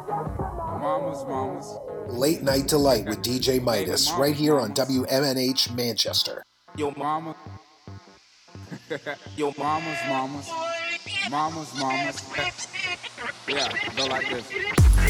Mamas, mamas. Late Night Delight with DJ Midas, right here on WMNH Manchester. Yo, mama. Yo, mamas, mamas. Mamas, mamas. Yeah, go like this.